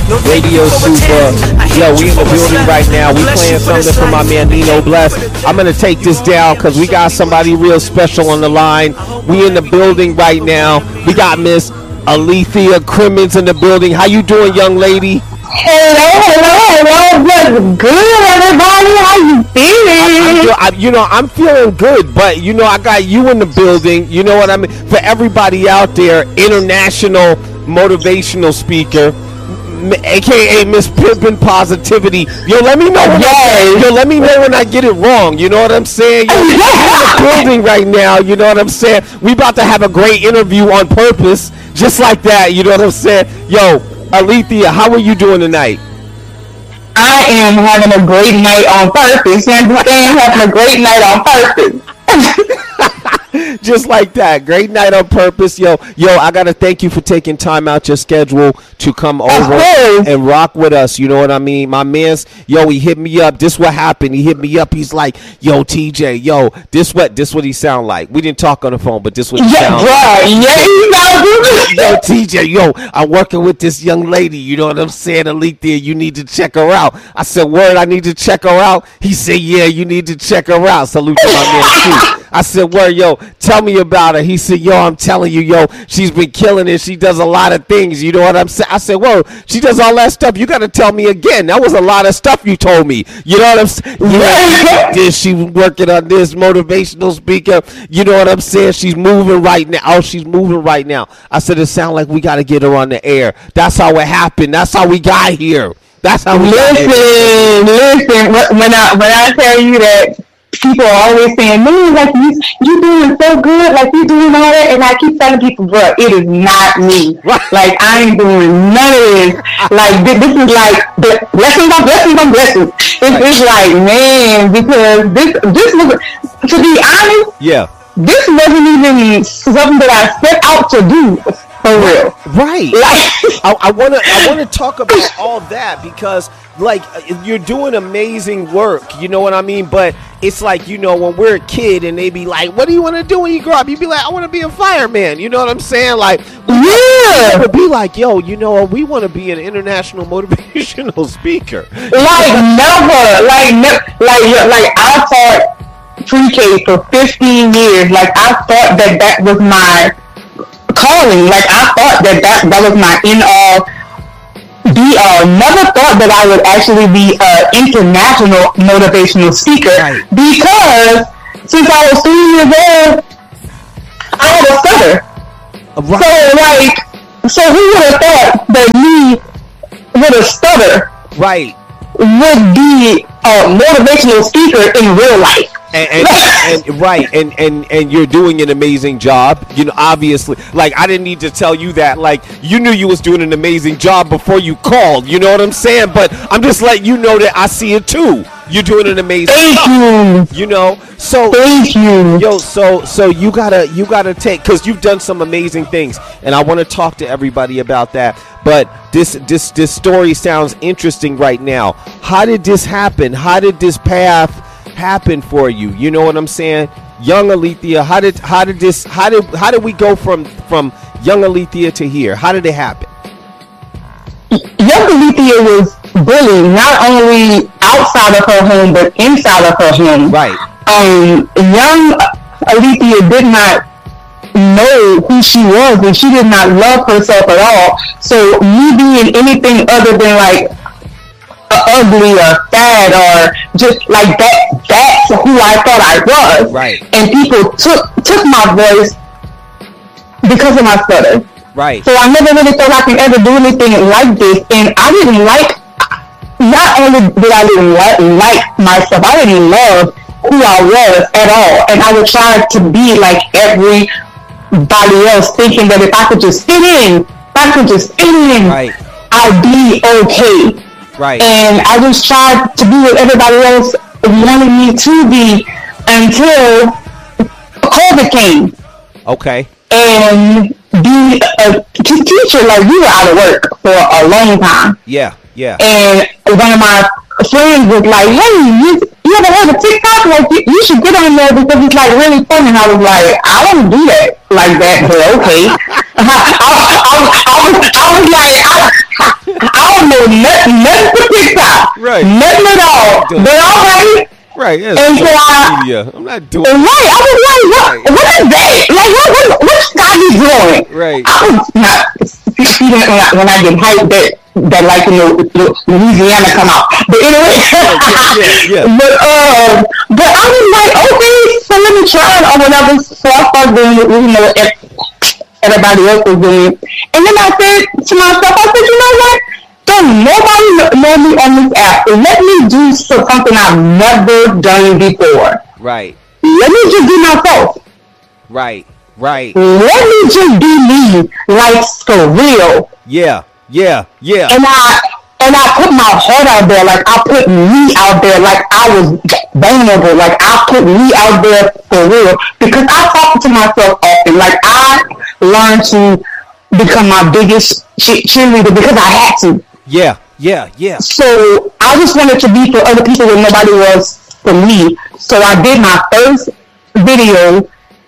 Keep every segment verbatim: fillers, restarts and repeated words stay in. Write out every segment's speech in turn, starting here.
Radio Super. Yo, we in the building right now. We playing something from my man Nino Bless. I'm going to take this down because we got somebody real special on the line. We in the building right now. We got Miss Alethea Crimmins in the building. How you doing, young lady? Hello, hello, hello. What's good, everybody? How you feeling? I, I, you know, I'm feeling good, but, you know, I got you in the building. You know what I mean? For everybody out there, international motivational speaker, A K A Miss Pimpin' Positivity. Yo, let me know when I, yo, let me know when I get it wrong. You know what I'm saying? Yo, we're in the building right now. You know what I'm saying? We about to have a great interview on purpose, just like that. You know what I'm saying? Yo, Alethea, how are you doing tonight? I am having a great night on purpose. I am having a great night on purpose. Just like that. Great night on purpose. Yo, yo, I got to thank you for taking time out your schedule to come over and rock with us. You know what I mean? My man's, yo, he hit me up. This what happened. He hit me up. He's like, yo, T J, yo, this what this what he sound like. We didn't talk on the phone, but this what he yeah, sound bro. like. Yeah, yo, T J, yo, I'm working with this young lady. You know what I'm saying? Alethea, you need to check her out. I said, word, I need to check her out. He said, yeah, you need to check her out. Salute to my man, too. I said, word, yo, tell me about her. He said, yo, I'm telling you, yo, she's been killing it. She does a lot of things. You know what I'm saying? I said, whoa, she does all that stuff. You got to tell me again. That was a lot of stuff you told me. You know what I'm saying? Yeah, this, she was working on this motivational speaker. You know what I'm saying? She's moving right now. Oh, she's moving right now. I said, it sounds like we got to get her on the air. That's how it happened. That's how we got here. That's how we listen, got here. Listen, listen. When I, when I tell you that, people are always saying, man, like, you, you doing so good, like, you doing all that, and I keep telling people, bro, it is not me. Like, I ain't doing none of this. Like, this is like, blessings on blessings on blessings. It's, it's like, man, because this, this was, to be honest, yeah, this wasn't even something that I set out to do. For real. Right. Like, I, I want to I want to talk about all that because, like, you're doing amazing work. You know what I mean? But it's like, you know, when we're a kid and they be like, what do you want to do when you grow up? You be like, I want to be a fireman. You know what I'm saying? Like, yeah. It would be like, yo, you know, we want to be an international motivational speaker. Like, never. Like, ne- like, like, I taught pre-K for fifteen years. Like, I thought that that was my calling. Like, I thought that that, that was my in all be all. Never thought that I would actually be an international motivational speaker, right. Because since I was three years old, I had a stutter. Right. So, like, so who would have thought that me with a stutter, right, would be a motivational speaker in real life? And, and, and right, and, and and you're doing an amazing job. You know, obviously, like, I didn't need to tell you that. Like, you knew you was doing an amazing job before you called. You know what I'm saying? But I'm just letting you know that I see it too. You're doing an amazing Thank job. You. You know, so Thank you. Yo, so so you gotta you gotta take, because you've done some amazing things, and I want to talk to everybody about that. But this this this story sounds interesting right now. How did this happen? How did this path happen for you? You know what I'm saying? Young Alethea, how did how did this how did how did we go from from young Alethea to here? How did it happen? Young Alethea was bullied not only outside of her home but inside of her home. Right. Um, young Alethea did not know who she was, and she did not love herself at all. So me being anything other than like ugly or fat or just like that, that's who I thought I was. Right. And people took took my voice because of my stutter. Right. So I never really thought I could ever do anything like this. And I didn't like, not only did I didn't like, like myself, I didn't love who I was at all. And I would try to be like everybody else, thinking that if I could just fit in, if I could just fit in, right, I'd be okay. Right. And I just tried to be what everybody else wanted me to be until COVID came. Okay. And be a t- teacher, like, you were out of work for a long time. Yeah, yeah. And one of my friends was like, hey, you, you ever heard of TikTok? Like, you, you should get on there because it's like really fun. And I was like, I don't do that like that, but okay. I, I, I, I, was, I was like, I, I don't know nothing, nothing for TikTok. Right. Nothing at all. But all right. Right. Yes. And so I, media. I'm not doing. Right. I was like, what? Right. What is that? Like, what? What? What Scotty doing? Right. I was not. See that when I, when I get hyped that that like you know Louisiana come out. But anyway. yeah, yeah, yeah. But um. But I was like, okay, so let me try it or whatever. So I started doing it. You know, if everybody else was doing it. And then I said to myself, I said, you know what? Don't nobody know me on this app. Let me do something I've never done before. Right. Let me just be myself. Right. Right. Let me just be me, like for real. Yeah. Yeah. Yeah. And I and I put my heart out there, like I put me out there, like I was vulnerable, like I put me out there for real. Because I talk to myself often, like I learned to become my biggest cheerleader because I had to. Yeah, yeah, yeah. So I just wanted to be for other people when nobody was for me. So I did my first video,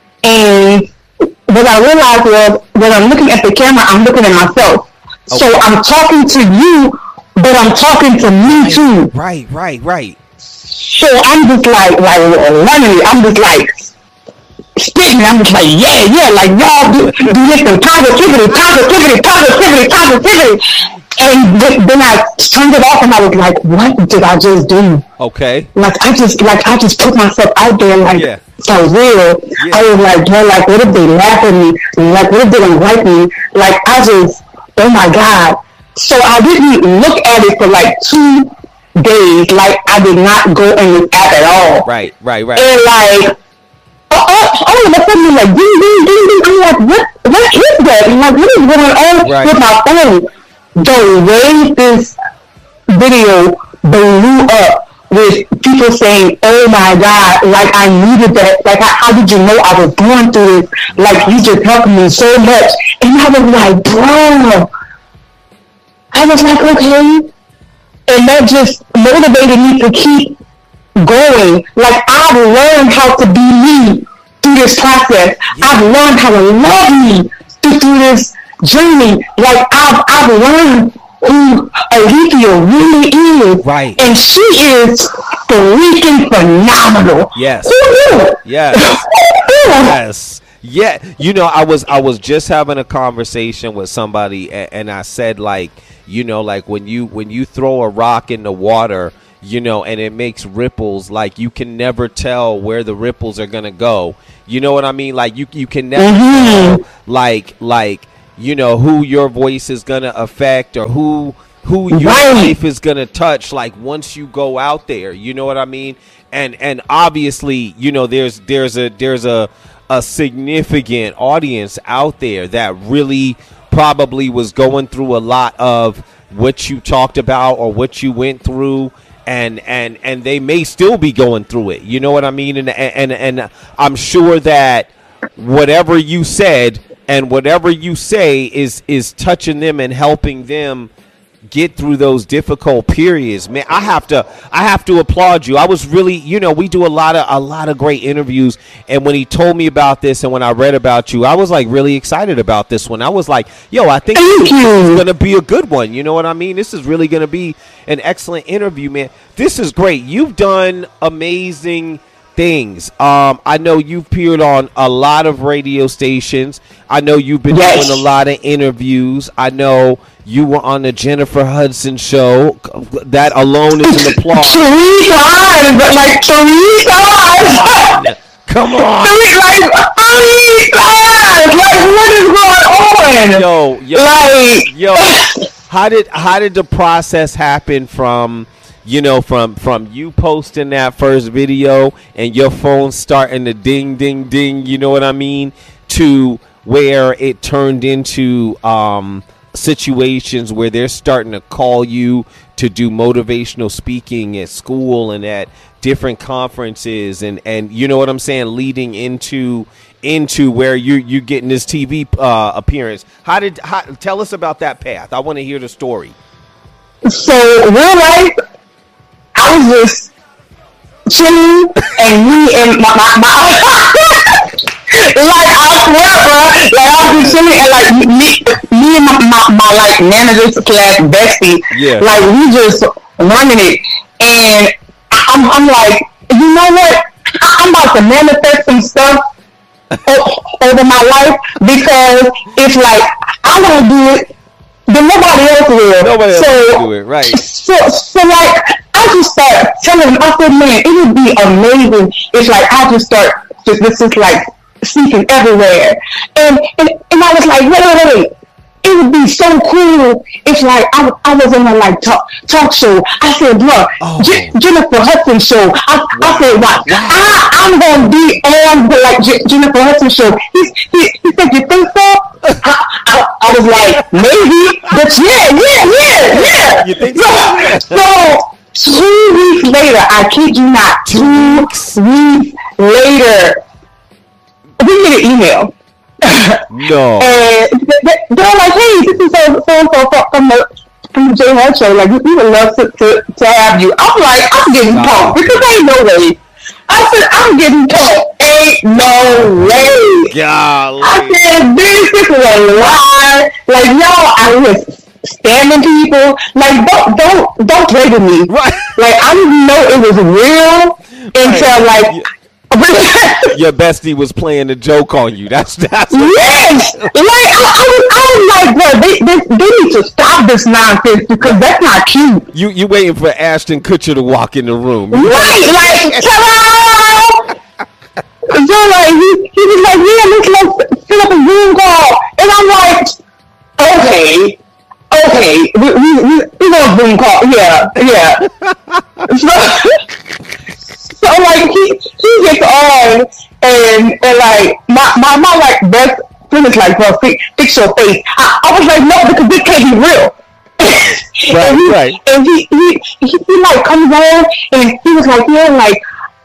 and what I realized was when I'm looking at the camera, I'm looking at myself. Okay. So I'm talking to you, but I'm talking to me right, too. Right, right, right. So I'm just like, like running. I'm just like spitting. I'm just like, yeah, yeah, like y'all do, do this and positivity, positivity, positivity, positivity. And then I turned it off, and I was like, "What did I just do?" Okay. Like I just, like I just put myself out there, like yeah. for real. Yeah. I was like, "Yeah, like what if they laugh at me? Like what if they don't like me?" Like I just, oh my god. So I didn't look at it for like two days. Like I did not go in the app at all. Right, right, right. And like, uh, uh, all of a sudden, like ding, ding, ding, ding. I'm like, what? What is that? And like, what is going on right. with my phone? The way this video blew up with people saying, oh my god, like I needed that, like how, how did you know I was going through this, like you just helped me so much. And I was like, bro, I was like, okay. And that just motivated me to keep going. Like I've learned how to be me through this process. Yeah. I've learned how to love me through, through this journey. Like I've I've learned who Alethea really is. Right. And she is freaking phenomenal. Yes. Who knew? Yes. Yes. Yeah. You know, I was I was just having a conversation with somebody, and, and I said, like, you know, like when you when you throw a rock in the water, you know, and it makes ripples, like you can never tell where the ripples are gonna go. You know what I mean? Like you you can never mm-hmm. tell, like like you know, who your voice is going to affect or who who your right. life is going to touch, like once you go out there, you know what I mean? And and obviously, you know, there's there's a there's a a significant audience out there that really probably was going through a lot of what you talked about or what you went through, and and and they may still be going through it, you know what I mean? And and and I'm sure that whatever you said and whatever you say is is touching them and helping them get through those difficult periods. Man, I have to I have to applaud you. I was really, you know, we do a lot of a lot of great interviews, and when he told me about this and when I read about you, I was like really excited about this one. I was like, yo, I think Thank this you. is going to be a good one. You know what I mean? This is really going to be an excellent interview, man. This is great. You've done amazing things. Um, I know you've appeared on a lot of radio stations. I know you've been yes. doing a lot of interviews. I know you were on the Jennifer Hudson show. That alone is an applause. Three times, like three times. Come on. Three, like three times. Like what is going on? Yo, yo, like, yo. How did how did the process happen from? You know, from from you posting that first video and your phone starting to ding, ding, ding, you know what I mean, to where it turned into um, situations where they're starting to call you to do motivational speaking at school and at different conferences, and, and you know what I'm saying, leading into into where you you getting this T V uh, appearance. How did how, tell us about that path? I want to hear the story. So real life, I was just chilling, and me and my my, my like I swear, bro. Like I'll be chilling and like me, me and my, my, my like manager class bestie, yeah, like we just running it, and I'm I'm like, you know what? I'm about to manifest some stuff over my life because it's like I don't do it, then nobody else will. Nobody else so, will do it, right? So, so like I just start telling them, I said, man, it would be amazing if like I just start just this is like speaking everywhere, and and and I was like, wait, wait, wait. It would be so cool if like I, I was in a like talk talk show. I said, bro, oh. J- Jennifer Hudson show. I, wow. I said, wow, wow. I, I'm gonna be on the like J- Jennifer Hudson show. He, he, he said, you think so? I, I, I was like, maybe, but yeah, yeah, yeah, yeah. You think so? So two weeks later, I kid you not, two, two weeks. weeks later, we get an email. No. And they're like, hey, this is so so so from the from the J Hud show. Like, we would love to, to, to have you. I'm like, I'm getting pumped because ain't no way. I said, I'm getting pumped. Ain't no way. Golly. I said, this, this is a lie. Like, y'all, I was spamming people. Like, don't don't don't play with me. Right. Like, I didn't know it was real until right. like. Yeah. Your bestie was playing a joke on you. That's that's. Yes, like I, I was, I was like, bro, they, they they need to stop this nonsense because that's not cute. You you waiting for Ashton Kutcher to walk in the room, right? Like, hello. So like he he was like, yeah, let's let's fill up a Zoom call, and I'm like, okay, okay, we we we, we gonna Zoom call, yeah, yeah. So. So like he he gets on and and like my my, my like best friend is like, bro, fix, fix your face. I, I was like, no, because this can't be real. Right, and he, right. And he he, he he like comes on and he was like, yeah, like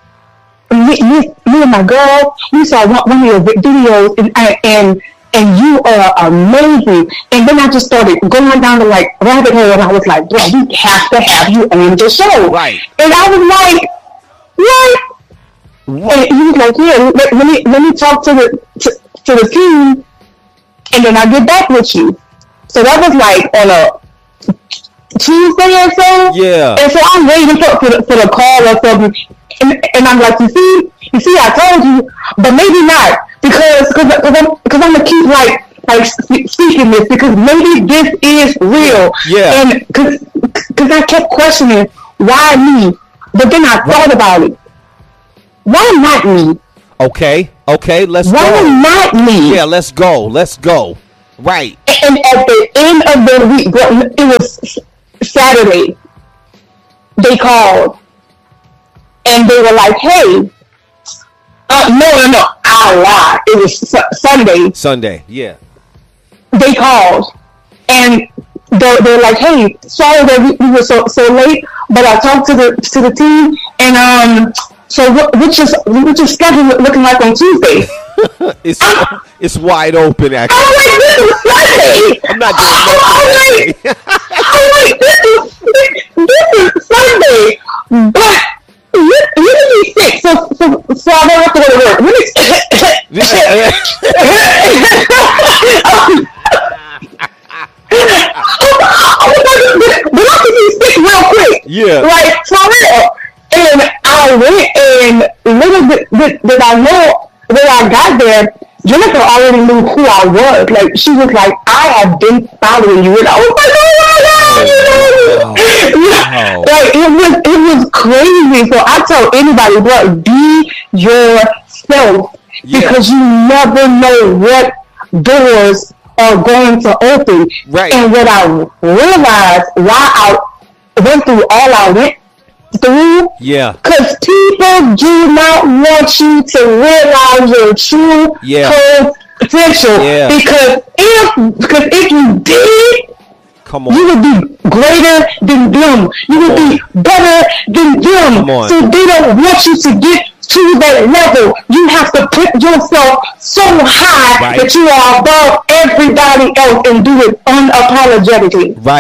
me, me, me and my girl, we saw one, one of your videos and and and you are amazing. And then I just started going down the like rabbit hole and I was like, bro, we have to have you on the show. Right. And I was like, what? What? And he was like, yeah, let, let me let me talk to the to, to the team, and then I'll get back with you. So that was like on a Tuesday or so. Yeah. And so I'm waiting for, for, the, for the call or something, and, and I'm like, you see, you see, I told you, but maybe not because because I'm because I'm gonna keep like like speaking this because maybe this is real. Yeah. And because because I kept questioning why me. But then I thought about it. Why not me? Okay, okay, let's Why go. Why not me? Yeah, let's go, let's go. Right. And at the end of the week, it was Saturday, they called. And they were like, hey, uh, no, no, no, I lied. It was su- Sunday. Sunday, yeah. They called. And they're, they're like, hey, sorry that we, we were so, so late, but I talked to the to the team, and um, so which is which is schedule looking like on Tuesday? it's I, it's wide open. Actually, I'm like, this is Sunday. I'm not doing nothing. I'm like, I'm like, this is this is Sunday, but let, let me be sick, so so so I don't have to go to work. Let me. I was like, but I can be sick real quick. Yeah. Like, for real. And I went, and little bit did, did I know when I got there, Jennifer already knew who I was. Like, she was like, I have been following you. And I was like, oh my God, you know? Wow. Like, it was, it was crazy. So I tell anybody, bro, be yourself. Yeah. Because you never know what doors are going to open. Right. And what I realized why I went through all I went through, yeah, because people do not want you to realize your true yeah. potential. Yeah. Because if because if you did, come on, you would be greater than them. You would be better than them. Come on. So they don't want you to get to that level. You have to put yourself so high right. that you are above everybody else and do it unapologetically. Right.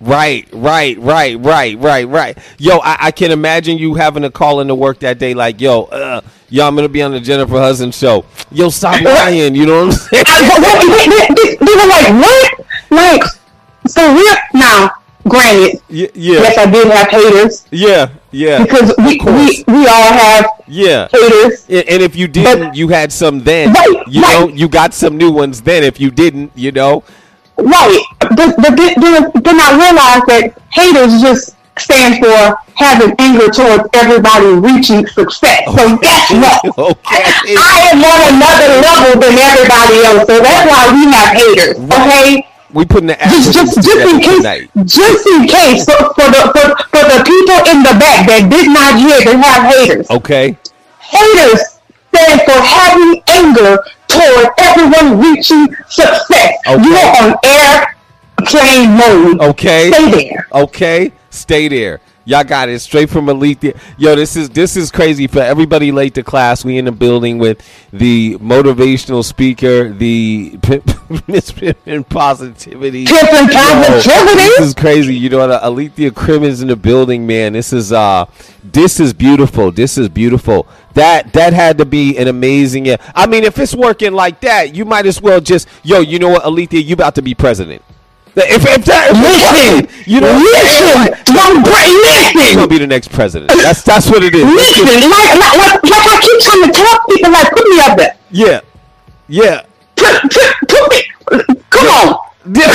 Right, right, right, right, right, right. Yo, I, I can imagine you having a call into work that day like, yo, uh, yo, I'm going to be on the Jennifer Hudson show. Yo, stop lying. You know what I'm saying? They were like, what? Like, for real? Now, granted, yeah, yeah. yes, I did have haters. Yeah, yeah. Because we, we, we all have yeah. haters. And, and if you didn't, but, you had some then. Right, you right. know, you got some new ones then. If you didn't, you know. Right, but, but then, then I realized that haters just stand for having anger towards everybody reaching success. So guess what? Okay. I am on another level than everybody else, so that's why we have haters. Okay, we putting the just just just in case, tonight. just in case for, for the for, for the people in the back that did not hear that have haters. Okay, haters stand for having anger toward everyone reaching success. Okay. You are on airplane mode. Okay. Stay there. Okay. Stay there. Y'all got it straight from Alethea. Yo, this is this is crazy for everybody late to class. We in the building with the motivational speaker, the Miss Pimpin' Positivity. Pimpin' Positivity. This is crazy. You know, Alethea Crim is in the building, man. This is uh, this is beautiful. This is beautiful. That that had to be an amazing. Yeah. I mean, if it's working like that, you might as well just yo. You know what, Alethea, you about to be president. If, if that, if listen, working, you know, listen, my brain, listen. You're gonna be the next president. That's that's what it is. Listen, like, like, like, like I keep trying to tell people, like, put me up there. Yeah, yeah. Put, put, put me. Come yeah. on.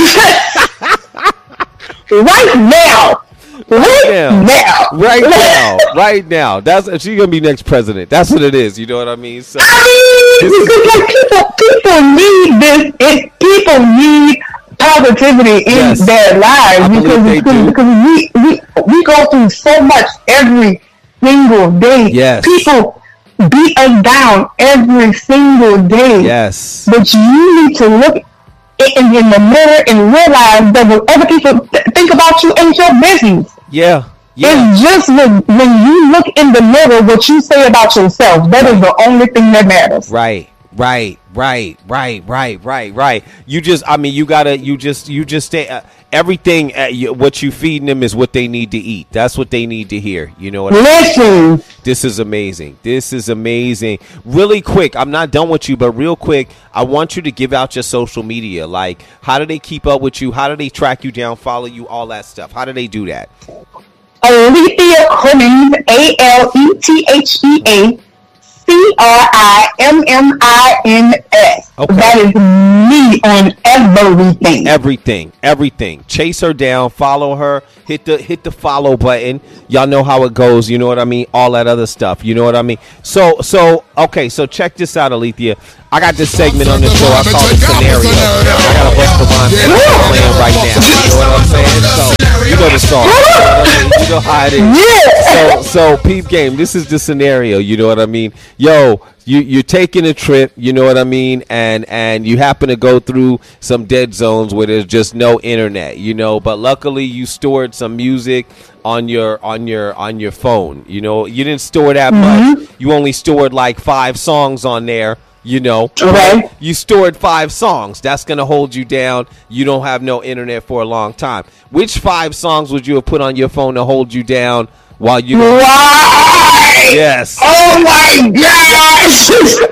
right now. Right now. now. Right now. Right now. That's she's gonna be next president. That's what it is. You know what I mean? So, I mean, because is, like people, people need this. It, people need positivity in yes. their lives because, because, because we, we we go through so much every single day. Yes. People beat us down every single day. Yes. But you need to look in, in the mirror and realize that when other people th- think about you ain't your business. Yeah. Yeah. It's just when, when you look in the mirror what you say about yourself. That is the only thing that matters. Right. Right, right, right, right, right, right. You just, I mean, you gotta, you just, you just stay. Uh, everything, uh, you, what you feeding them is what they need to eat. That's what they need to hear. You know what I mean? Listen. This is amazing. This is amazing. Really quick, I'm not done with you, but real quick, I want you to give out your social media. Like, how do they keep up with you? How do they track you down, follow you, all that stuff? How do they do that? Alethea Crimmins, A L E T H E A. C R I M M I N S. Okay. That is me on everything. Everything. Everything. Chase her down. Follow her. Hit the hit the follow button. Y'all know how it goes. You know what I mean? All that other stuff. You know what I mean? So, so okay. So check this out, Alethea. I got this segment on the show. I call it Scenario. I got a Busta Rhymes playing right now. You know what I'm saying? So, you know the song. You know what I mean? You know how it is. So, so peep game. This is the scenario. You know what I mean? Yo, you you're taking a trip. You know what I mean? And and you happen to go through some dead zones where there's just no internet. You know, but luckily you stored some music on your on your on your phone. You know, you didn't store that mm-hmm. much. You only stored like five songs on there. You know, okay. You stored five songs. That's going to hold you down. You don't have no internet for a long time. Which five songs would you have put on your phone to hold you down while you... Why? Yes. Oh, my gosh.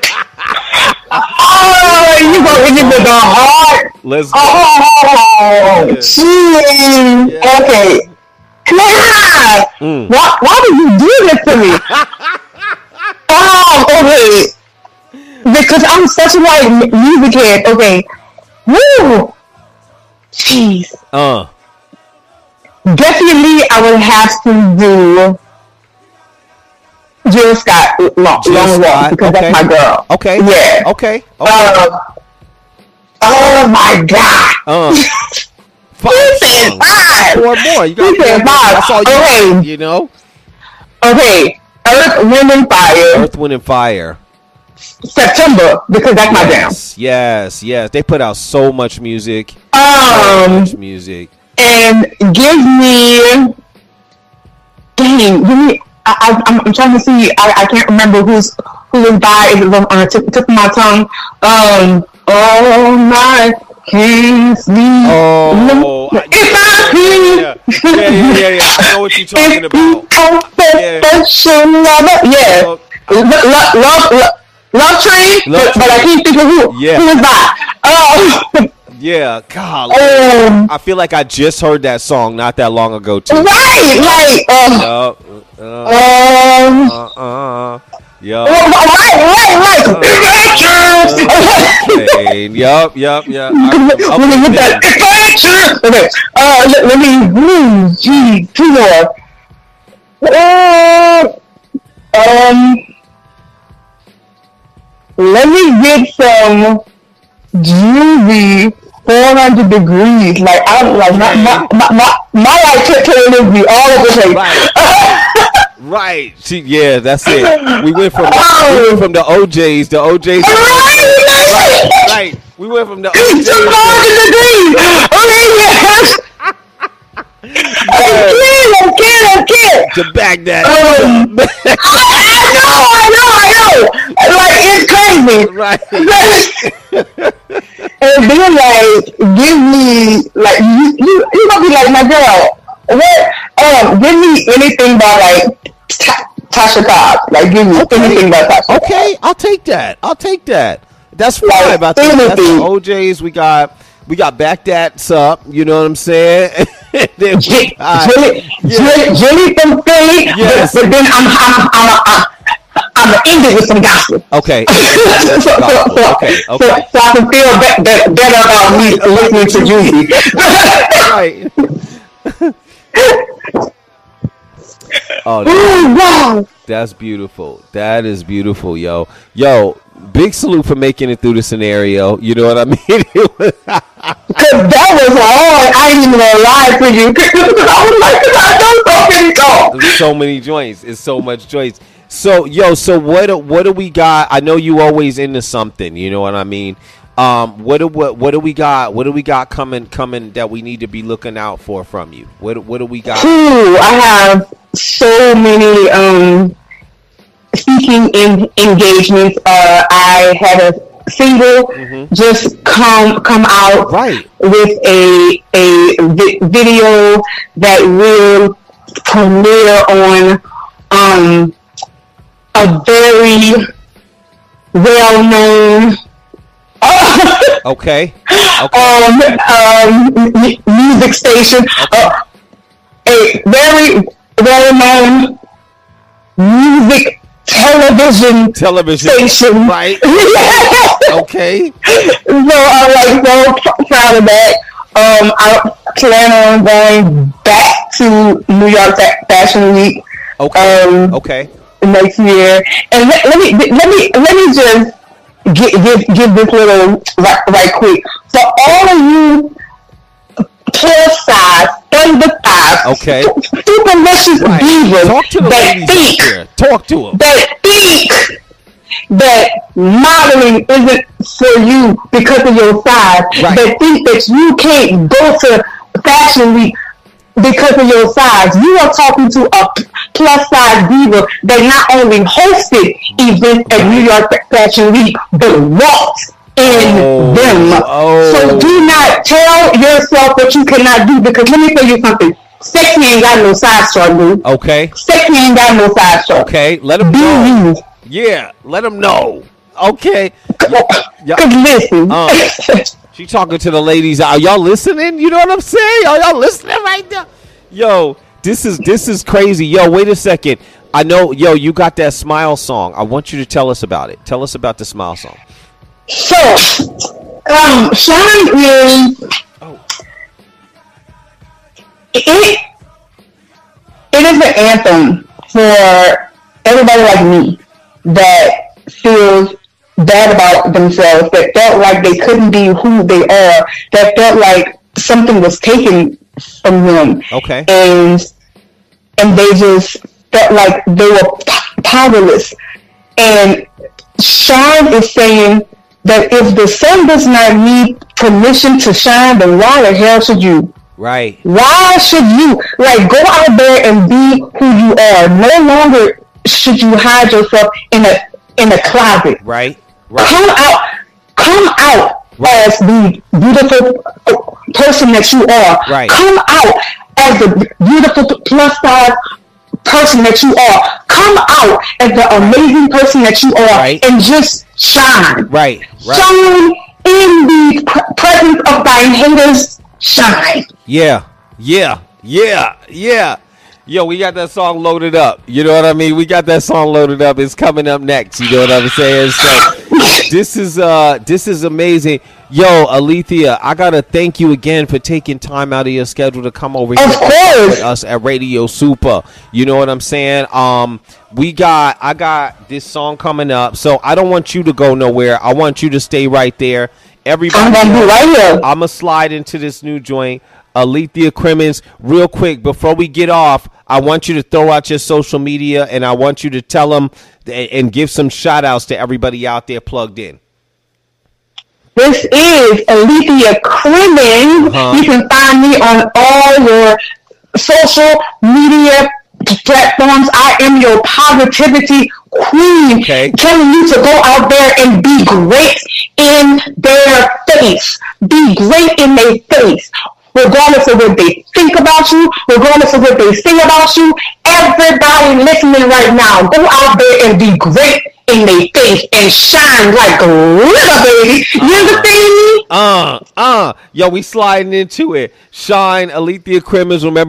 Oh, you going to give me the heart. Let's go. Oh, jeez. Yeah. Yeah. Okay. Yeah. Mm. Why, why did you do this to me? Oh, okay. Because I'm such a like music head. Okay. Woo. Jeez. Uh. Definitely, I would have to do Jill Scott Long, Jill long Scott. Walk because Okay. that's my girl. Okay. Yeah. Okay. Okay. Uh, oh my God. Uh. Five You said songs. five. Four more. You got You said five. That's all you Okay. need, you know? Okay. Earth, Wind, and Fire. Earth, Wind, and Fire. September, because that's my jam. Yes, yes, yes. They put out so much music. Um, so much music. And give me, dang, give me. I, I, I'm, I'm trying to see. I, I can't remember who's who is by. Is on the tip, tip of my tongue. Um. Oh my. can't sleep. Oh, I, if I yeah, could. yeah, yeah, yeah, yeah. I know what you're talking If about. you confession, lover. Yeah. Oh, Love, love, love, love train. Love But, but I Train. can't think of who. Yeah. Who is that? Oh. yeah, God. Um, I feel like I just heard that song not that long ago too. right, like, uh, Yup. Uh, um, uh, uh, yup. right, right, right. Train. Yup, yup, yup. Let me get that adventure. Okay, uh, let, let me, hmm, gee, two more. Uh, um, let me get some Juicy four hundred degrees. Like, I'm like, my, my, my, my, my like tiptoeing be all over the place. Right. Right. She, yeah, that's it. We went from the, we went from the O Js, the O Js. Right, right. We went from the O Js. Two hundred degrees. Okay, yes. I'm kidding, I'm kidding, I'm kidding. To Baghdad. Um, I know, I know, I know. Like, it's crazy. Right. And then, like, give me, like, you, you, you gonna be like, my girl, what, um, give me anything by, like, Ta- Tasha Cobbs. Like, give me Okay. anything by Tasha Okay, Cobbs. I'll take that. I'll take that. That's fine. Like, About that. That's anything. the O Js. We got we got Baghdad's up. You know what I'm saying? Then we J- got- Jilly, Jilly, Jilly from Philly, Yes. but, but then I'm, I'm, I'm, I'm, I'm gonna end it with some gospel. Okay. so, so, so, Okay. so, Okay. so I can feel be- be- better about me listening to Juicy. Right. Oh, that- Oh, wow. that's beautiful. That is beautiful, yo. Yo, big salute for making it through the scenario. You know what I mean? It was- Cause that was hard. I ain't even gonna lie to you. Cause I was like, cause I don't fucking talk. There's so many joints. It's so much joints. So, yo, so what? do- What do we got? I know you always into something. You know what I mean? Um, what do what? What do we got? What do we got coming? Coming that we need to be looking out for from you? What? What do we got? Ooh, I have so many um speaking in engagements. Uh, I had a single Mhm. just come come out Right. with a a vi- video that will premiere on um a very well known Okay. Okay. um, um, m- music station, uh, a very well-known music television Television. station. Right. Okay. So I'm like so pr- proud of that. Um, I plan on going back to New York Fa- Fashion Week Okay. um, Okay. next year, and let, let me let me let me just give give, give this little right, right quick for all of you plus size, thunder thighs, Okay. super luscious Right. divas Talk to the that ladies think out there. Talk to them. that think that modeling isn't for you because of your size. Right. That think that you can't go to Fashion Week because of your size. You are talking to a plus size diva that not only hosted events at New York Fashion Week, but walked in Oh, them. oh. So do not tell yourself what you cannot do, because let me tell you something. Sexy ain't got no size chart, dude. Okay. Sexy ain't got no size chart. Okay. Let them Be know. you. Yeah. Let them know. Okay. Yeah. Cause listen, Uh. She talking to the ladies. Are y'all listening? You know what I'm saying? Are y'all listening right now? Yo, this is this is crazy. Yo, wait a second. I know, yo, you got that Smile song. I want you to tell us about it. Tell us about the Smile song. so um, Shine is Oh. it. It is an anthem for everybody like me that feels bad about themselves, that felt like they couldn't be who they are, that felt like something was taken from them, Okay. and and they just felt like they were p- powerless. And Shine is saying that if the sun does not need permission to shine, then why the hell should you? Right. Why should you like go out there and be who you are? No longer should you hide yourself in a in a closet. Right. Right. Come out, come out right. as the beautiful person that you are. Right. Come out as the beautiful plus size person that you are. Come out as the amazing person that you are, right. and just shine. Right. Right. Shine in the pr- presence of thine haters. Shine. Yeah. Yeah. Yeah. Yeah. Yo, we got that song loaded up. You know what I mean? We got that song loaded up. It's coming up next. You know what I'm saying? So this is uh this is amazing. Yo, Alethea, I gotta thank you again for taking time out of your schedule to come over here Of course. with us at Radio Super. You know what I'm saying? Um, we got I got this song coming up, so I don't want you to go nowhere. I want you to stay right there. Everybody, I'm gonna be right here. I'm gonna slide into this new joint. Alethea Crimmins, real quick, before we get off, I want you to throw out your social media, and I want you to tell them and give some shout outs to everybody out there plugged in. This is Alethea Crimmins. Uh-huh. You can find me on all your social media platforms. I am your positivity queen, okay. telling you to go out there and be great in their face. Be great in their face. Regardless of what they think about you, regardless of what they say about you, everybody listening right now, go out there and be great in their face and shine like a glitter, baby. You uh, understand me? Uh, uh, yo, we sliding into it. Shine, Alethea Crimmins. Remember.